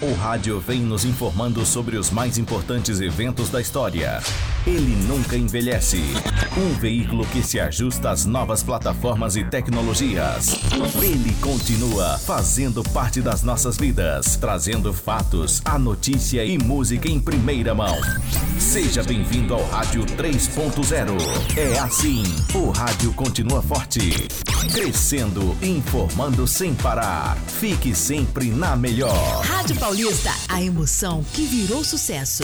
O rádio vem nos informando sobre os mais importantes eventos da história. Ele nunca envelhece. Um veículo que se ajusta às novas plataformas e tecnologias. Ele continua fazendo parte das nossas vidas, trazendo fatos, a notícia e música em primeira mão. Seja bem-vindo ao Rádio 3.0. É assim, o rádio continua forte, crescendo, informando sem parar. Fique sempre na melhor. Rádio Paulista, a emoção que virou sucesso.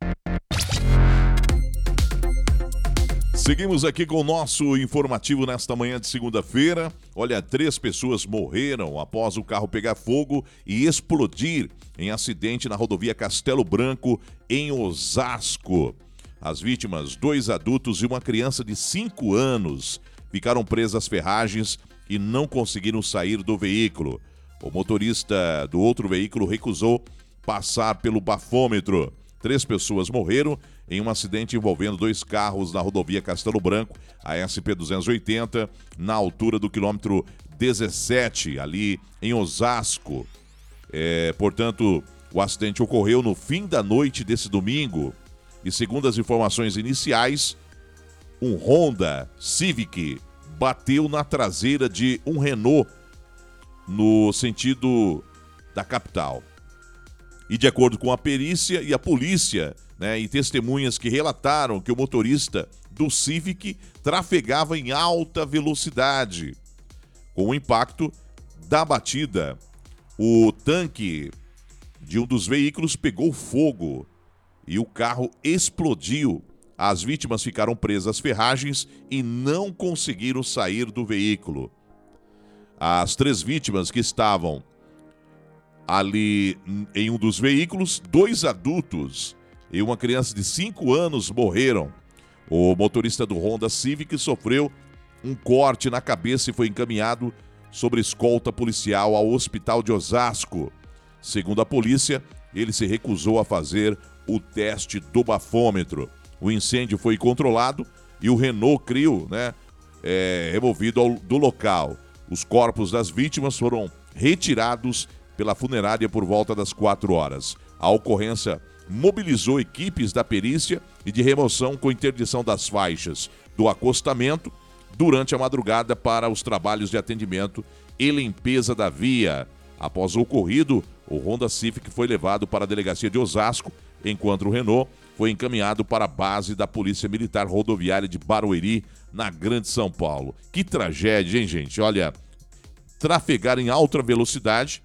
Seguimos aqui com o nosso informativo nesta manhã de segunda-feira. Olha, 3 pessoas morreram após o carro pegar fogo e explodir em acidente na rodovia Castelo Branco, em Osasco. As vítimas, 2 adultos e uma criança de 5 anos, ficaram presas às ferragens e não conseguiram sair do veículo. O motorista do outro veículo recusou passar pelo bafômetro. 3 pessoas morreram em um acidente envolvendo 2 carros na rodovia Castelo Branco, a SP-280, na altura do quilômetro 17, ali em Osasco. Portanto, o acidente ocorreu no fim da noite desse domingo. E segundo as informações iniciais, um Honda Civic bateu na traseira de um Renault no sentido da capital. E de acordo com a perícia e a polícia, e testemunhas que relataram que o motorista do Civic trafegava em alta velocidade. Com o impacto da batida, o tanque de um dos veículos pegou fogo e o carro explodiu. As vítimas ficaram presas às ferragens e não conseguiram sair do veículo. As 3 vítimas que estavam ali em um dos veículos, 2 adultos e uma criança de 5 anos morreram. O motorista do Honda Civic sofreu um corte na cabeça e foi encaminhado sob escolta policial ao hospital de Osasco. Segundo a polícia, ele se recusou a fazer o teste do bafômetro. O incêndio foi controlado e o Renault Clio, removido do local. Os corpos das vítimas foram retirados pela funerária por volta das 4 horas. A ocorrência mobilizou equipes da perícia e de remoção com interdição das faixas do acostamento durante a madrugada para os trabalhos de atendimento e limpeza da via. Após o ocorrido, o Honda Civic foi levado para a delegacia de Osasco, enquanto o Renault foi encaminhado para a base da Polícia Militar Rodoviária de Barueri, na Grande São Paulo. Que tragédia, hein, gente? Olha, trafegar em alta velocidade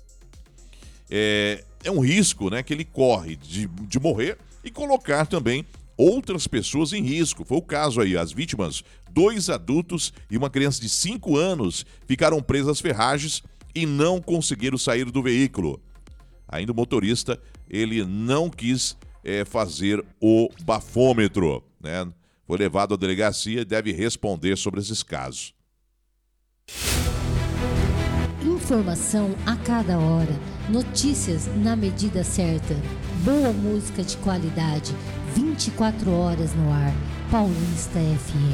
é um risco, que ele corre de morrer e colocar também outras pessoas em risco. Foi o caso aí. As vítimas, 2 adultos e uma criança de 5 anos, ficaram presas às ferragens e não conseguiram sair do veículo. Ainda o motorista, ele não quis fazer o bafômetro, Foi levado à delegacia e deve responder sobre esses casos. Informação a cada hora, notícias na medida certa, boa música de qualidade, 24 horas no ar. Paulista FM.